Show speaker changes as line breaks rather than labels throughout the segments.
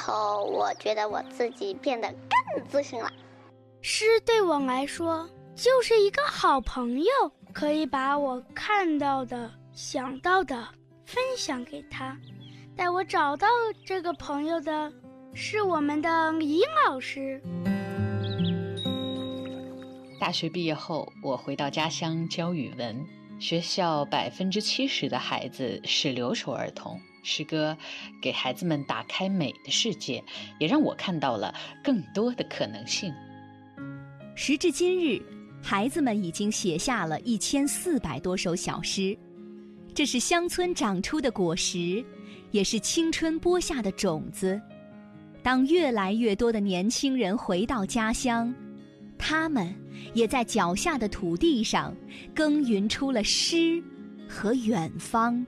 后，我觉得我自己变得更自信了。
诗对我来说就是一个好朋友，可以把我看到的、想到的分享给他。带我找到这个朋友的是我们的李老师。
大学毕业后，我回到家乡教语文。学校70%的孩子是留守儿童。诗歌给孩子们打开美的世界，也让我看到了更多的可能性。
时至今日，孩子们已经写下了1400多首小诗，这是乡村长出的果实，也是青春播下的种子。当越来越多的年轻人回到家乡，他们也在脚下的土地上耕耘出了诗和远方。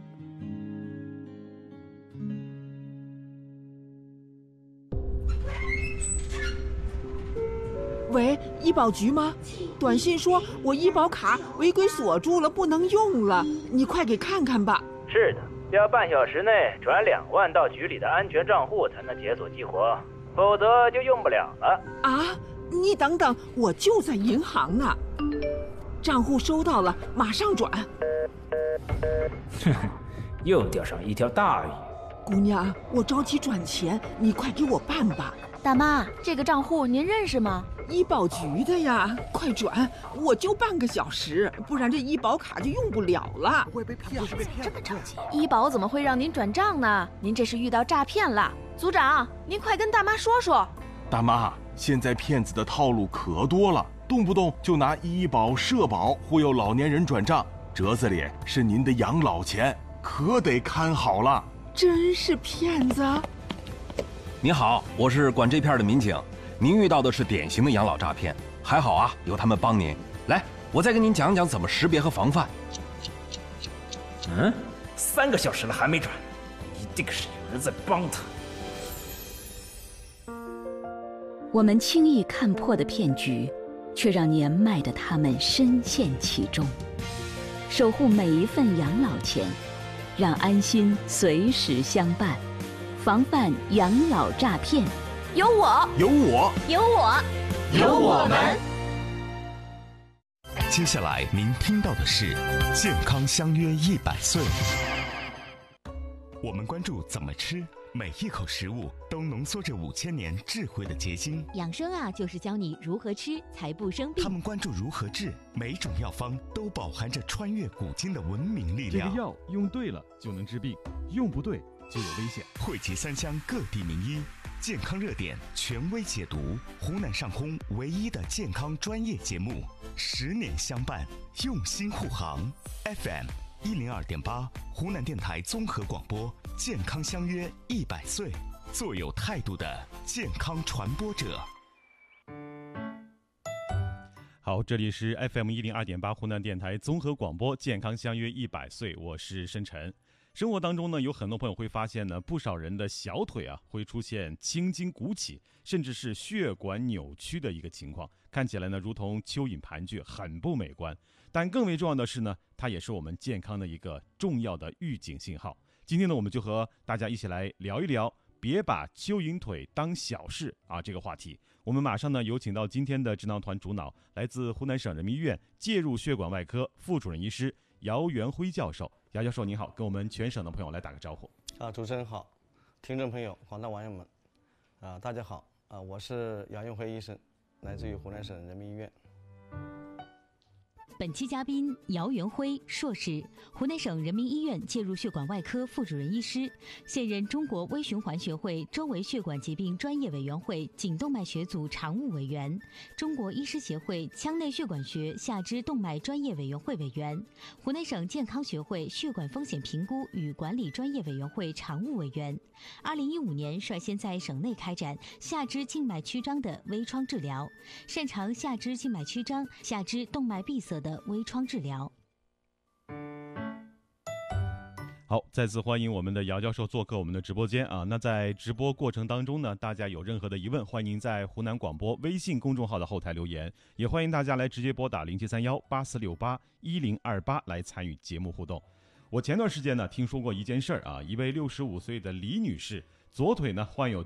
喂，医保局吗？短信说我医保卡违规锁住了，不能用了，你快给看看吧。
是的，要半小时内转2万到局里的安全账户才能解锁激活，否则就用不了了。
啊，你等等，我就在银行呢。账户收到了，马上转。
又钓上一条大鱼。
姑娘，我着急转钱，你快给我办吧。
大妈，这个账户您认识吗？
医保局的呀，快转！我就半个小时，不然这医保卡就用不了了。
会被骗，这么着急？医保怎么会让您转账呢？您这是遇到诈骗了。组长，您快跟大妈说说。
大妈，现在骗子的套路可多了，动不动就拿医保、社保忽悠老年人转账，折子里是您的养老钱，可得看好了。
真是骗子！
您好，我是管这片的民警。您遇到的是典型的养老诈骗，还好啊，有他们帮您。来，我再跟您讲讲怎么识别和防范。
3个小时了还没转，一定是有人在帮他。
我们轻易看破的骗局，却让年迈的他们深陷其中。守护每一份养老钱，让安心随时相伴，防范养老诈骗。
有我，
有我，
有我，
有我们。
接下来您听到的是健康相约100岁。我们关注怎么吃，每一口食物都浓缩着5000年智慧的结晶。
养生啊，就是教你如何吃才不生病。
他们关注如何治，每种药方都饱含着穿越古今的文明力量。
这个药用对了就能治病，用不对就有危险。
汇集3乡各地名医，健康热点权威解读，湖南上空唯一的健康专业节目，10年相伴，用心护航。FM102.8，湖南电台综合广播，健康相约100岁，做有态度的健康传播者。
好，这里是 FM102.8 湖南电台综合广播，健康相约100岁，我是申晨。生活当中呢，有很多朋友会发现呢，不少人的小腿啊会出现青筋鼓起，甚至是血管扭曲的一个情况，看起来呢如同蚯蚓盘踞，很不美观。但更为重要的是呢，它也是我们健康的一个重要的预警信号。今天呢，我们就和大家一起来聊一聊别把蚯蚓腿当小事啊这个话题。我们马上呢有请到今天的智囊团主脑，来自湖南省人民医院介入血管外科副主任医师姚元辉教授。姚教授您好，跟我们全省的朋友来打个招呼。
主持人好，听众朋友、广大网友们，大家好，我是姚元辉医生，来自于湖南省人民医院。
本期嘉宾姚元辉硕士，湖南省人民医院介入血管外科副主任医师，现任中国微循环学会周围血管疾病专业委员会颈动脉学组常务委员，中国医师协会腔内血管学下肢动脉专业委员会委员，湖南省健康学会血管风险评估与管理专业委员会常务委员。2015年率先在省内开展下肢静脉曲张的微创治疗，擅长下肢静脉曲张、下肢动脉闭塞的微创治疗。
好，再次欢迎我们的姚教授做客我们的直播间啊。那在直播过程当中呢，大家有任何的疑问，欢迎在湖南广播微信公众号的后台留言，也欢迎大家来直接拨打073184681028来参与节目互动。我前段时间呢听说过一件事儿啊，一位65岁的李女士左腿呢患有